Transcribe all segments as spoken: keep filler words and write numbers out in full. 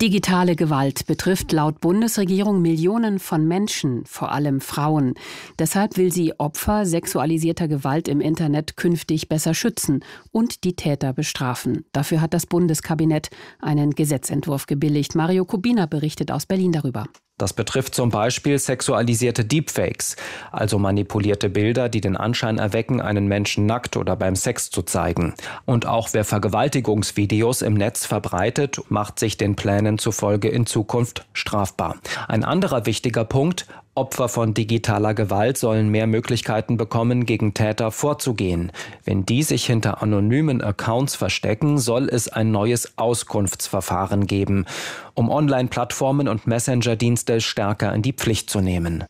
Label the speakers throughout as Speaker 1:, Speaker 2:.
Speaker 1: Digitale Gewalt betrifft laut Bundesregierung Millionen von Menschen, vor allem Frauen. Deshalb will sie Opfer sexualisierter Gewalt im Internet künftig besser schützen und die Täter bestrafen. Dafür hat das Bundeskabinett einen Gesetzentwurf gebilligt. Mario Kubina berichtet aus Berlin darüber.
Speaker 2: Das betrifft zum Beispiel sexualisierte Deepfakes, also manipulierte Bilder, die den Anschein erwecken, einen Menschen nackt oder beim Sex zu zeigen. Und auch wer Vergewaltigungsvideos im Netz verbreitet, macht sich den Plänen zufolge in Zukunft strafbar. Ein anderer wichtiger Punkt: Opfer von digitaler Gewalt sollen mehr Möglichkeiten bekommen, gegen Täter vorzugehen. Wenn die sich hinter anonymen Accounts verstecken, soll es ein neues Auskunftsverfahren geben, um Online-Plattformen und Messenger-Dienste stärker in die Pflicht zu nehmen.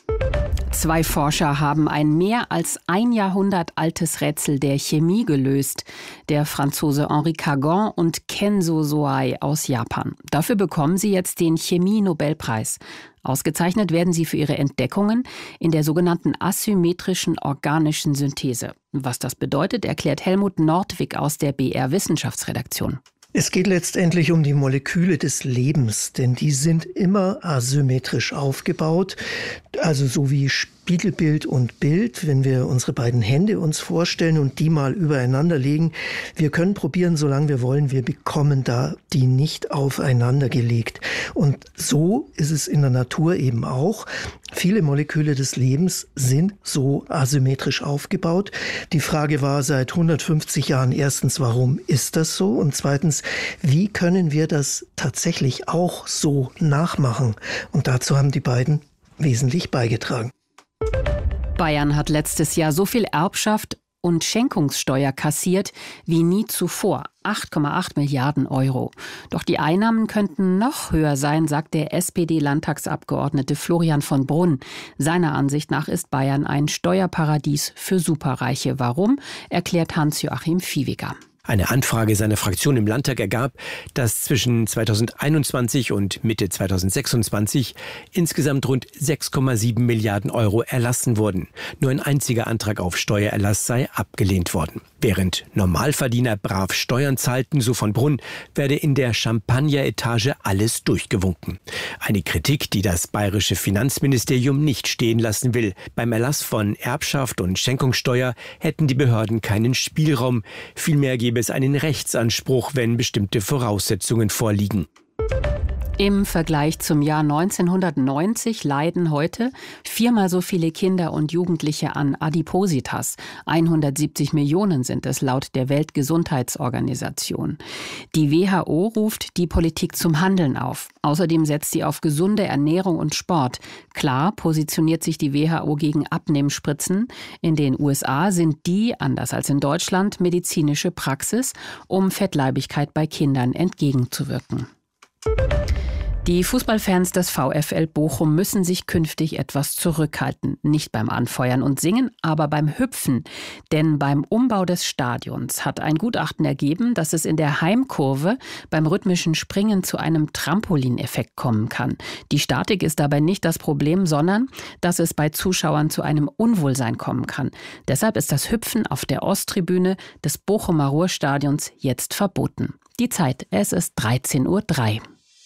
Speaker 1: Zwei Forscher haben ein mehr als ein Jahrhundert altes Rätsel der Chemie gelöst. Der Franzose Henri Cagon und Kenzo Soai aus Japan. Dafür bekommen sie jetzt den Chemie-Nobelpreis. Ausgezeichnet werden sie für ihre Entdeckungen in der sogenannten asymmetrischen organischen Synthese. Was das bedeutet, erklärt Helmut Nordwig aus der B R Wissenschaftsredaktion.
Speaker 3: Es geht letztendlich um die Moleküle des Lebens, denn die sind immer asymmetrisch aufgebaut, also so wie Spiegelbild und Bild. Wenn wir unsere beiden Hände uns vorstellen und die mal übereinander legen, wir können probieren, solange wir wollen, wir bekommen da die nicht aufeinander gelegt. Und so ist es in der Natur eben auch. Viele Moleküle des Lebens sind so asymmetrisch aufgebaut. Die Frage war seit hundertfünfzig Jahren erstens, warum ist das so? Und zweitens, wie können wir das tatsächlich auch so nachmachen? Und dazu haben die beiden wesentlich beigetragen.
Speaker 1: Bayern hat letztes Jahr so viel Erbschaft und Schenkungssteuer kassiert wie nie zuvor. acht Komma acht Milliarden Euro. Doch die Einnahmen könnten noch höher sein, sagt der S P D-Landtagsabgeordnete Florian von Brunn. Seiner Ansicht nach ist Bayern ein Steuerparadies für Superreiche. Warum, erklärt Hans-Joachim Viehweger.
Speaker 4: Eine Anfrage seiner Fraktion im Landtag ergab, dass zwischen zweitausendeinundzwanzig und Mitte zweitausendsechsundzwanzig insgesamt rund sechs Komma sieben Milliarden Euro erlassen wurden. Nur ein einziger Antrag auf Steuererlass sei abgelehnt worden. Während Normalverdiener brav Steuern zahlten, so von Brunn, werde in der Champagner-Etage alles durchgewunken. Eine Kritik, die das bayerische Finanzministerium nicht stehen lassen will. Beim Erlass von Erbschaft und Schenkungssteuer hätten die Behörden keinen Spielraum. Vielmehr gebe es einen Rechtsanspruch, wenn bestimmte Voraussetzungen vorliegen.
Speaker 1: Im Vergleich zum Jahr neunzehnhundertneunzig leiden heute viermal so viele Kinder und Jugendliche an Adipositas. hundertsiebzig Millionen sind es laut der Weltgesundheitsorganisation. Die W H O ruft die Politik zum Handeln auf. Außerdem setzt sie auf gesunde Ernährung und Sport. Klar positioniert sich die W H O gegen Abnehmspritzen. In den U S A sind die, anders als in Deutschland, medizinische Praxis, um Fettleibigkeit bei Kindern entgegenzuwirken. Die Fußballfans des VfL Bochum müssen sich künftig etwas zurückhalten. Nicht beim Anfeuern und Singen, aber beim Hüpfen. Denn beim Umbau des Stadions hat ein Gutachten ergeben, dass es in der Heimkurve beim rhythmischen Springen zu einem Trampolineffekt kommen kann. Die Statik ist dabei nicht das Problem, sondern dass es bei Zuschauern zu einem Unwohlsein kommen kann. Deshalb ist das Hüpfen auf der Osttribüne des Bochumer Ruhrstadions jetzt verboten. Die Zeit, es ist dreizehn Uhr drei.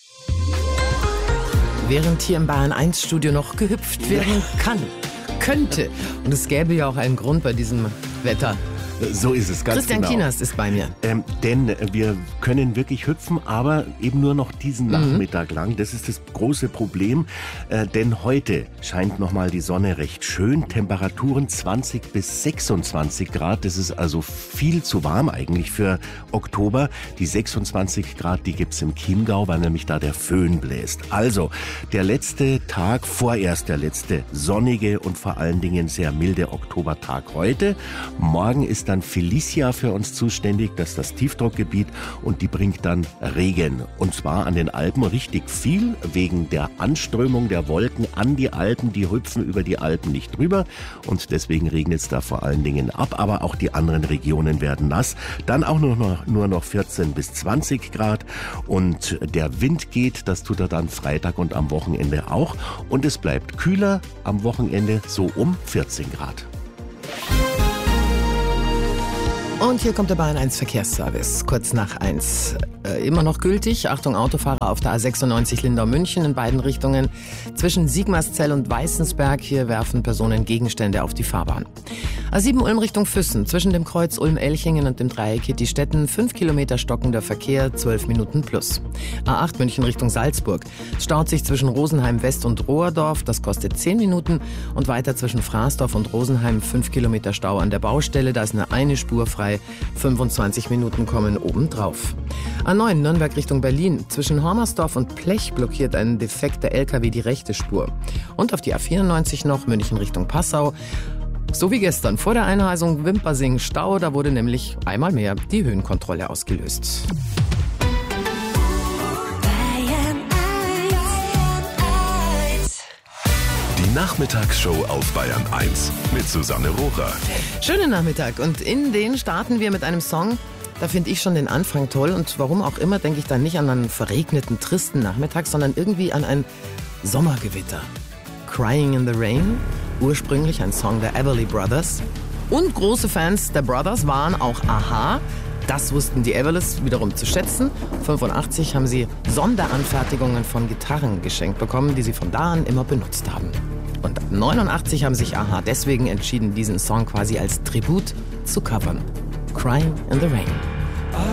Speaker 5: Während hier im Bayern eins Studio noch gehüpft werden kann, könnte. Und es gäbe ja auch einen Grund bei diesem Wetter.
Speaker 6: So ist es, ganz
Speaker 5: Christian
Speaker 6: genau.
Speaker 5: Kienast ist bei mir.
Speaker 6: Ähm, denn wir können wirklich hüpfen, aber eben nur noch diesen mhm. Nachmittag lang. Das ist das große Problem, äh, denn heute scheint nochmal die Sonne recht schön. Temperaturen zwanzig bis sechsundzwanzig Grad. Das ist also viel zu warm eigentlich für Oktober. Die sechsundzwanzig Grad, die gibt's im Chiemgau, weil nämlich da der Föhn bläst. Also der letzte Tag, vorerst der letzte sonnige und vor allen Dingen sehr milde Oktobertag heute. Morgen ist dann Felicia für uns zuständig, das ist das Tiefdruckgebiet, und die bringt dann Regen. Und zwar an den Alpen richtig viel, wegen der Anströmung der Wolken an die Alpen. Die hüpfen über die Alpen nicht drüber und deswegen regnet es da vor allen Dingen ab. Aber auch die anderen Regionen werden nass. Dann auch nur noch, nur noch vierzehn bis zwanzig Grad und der Wind geht, das tut er dann Freitag und am Wochenende auch. Und es bleibt kühler am Wochenende, so um vierzehn Grad.
Speaker 5: Und hier kommt der Bayern eins Verkehrsservice, kurz nach eins. Äh, immer noch gültig. Achtung, Autofahrer auf der A sechsundneunzig Lindau-München in beiden Richtungen. Zwischen Sigmarszell und Weißensberg, hier werfen Personen Gegenstände auf die Fahrbahn. A sieben Ulm Richtung Füssen, zwischen dem Kreuz Ulm-Elchingen und dem Dreieck Hittistetten, fünf Kilometer stockender Verkehr, zwölf Minuten plus. A acht München Richtung Salzburg, es staut sich zwischen Rosenheim West und Rohrdorf, das kostet zehn Minuten. Und weiter zwischen Fraßdorf und Rosenheim, fünf Kilometer Stau an der Baustelle, da ist eine eine Spur frei, fünfundzwanzig Minuten kommen obendrauf. A neun Nürnberg Richtung Berlin, zwischen Hormersdorf und Plech blockiert ein defekter L K W die rechte Spur. Und auf die A vierundneunzig noch, München Richtung Passau. So wie gestern vor der Einheisung Wimpersing-Stau, da wurde nämlich einmal mehr die Höhenkontrolle ausgelöst.
Speaker 7: Die Nachmittagsshow auf Bayern eins mit Susanne Rohrer.
Speaker 5: Schönen Nachmittag und in den starten wir mit einem Song, da finde ich schon den Anfang toll und warum auch immer denke ich dann nicht an einen verregneten, tristen Nachmittag, sondern irgendwie an ein Sommergewitter. Crying in the Rain, ursprünglich ein Song der Everly Brothers. Und große Fans der Brothers waren auch A-ha. Das wussten die Everlys wiederum zu schätzen. fünfundachtzig haben sie Sonderanfertigungen von Gitarren geschenkt bekommen, die sie von da an immer benutzt haben. Und neunundachtzig haben sich A-ha deswegen entschieden, diesen Song quasi als Tribut zu covern. Crying in the Rain.